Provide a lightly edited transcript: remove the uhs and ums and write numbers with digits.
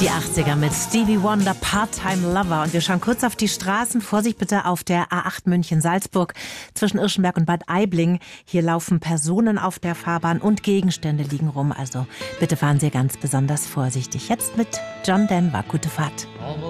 Die 80er mit Stevie Wonder, Part-Time Lover. Und wir schauen kurz auf die Straßen. Vorsicht bitte auf der A8 München-Salzburg zwischen Irschenberg und Bad Aibling. Hier laufen Personen auf der Fahrbahn und Gegenstände liegen rum. Also bitte fahren Sie ganz besonders vorsichtig. Jetzt mit John Denver. Gute Fahrt.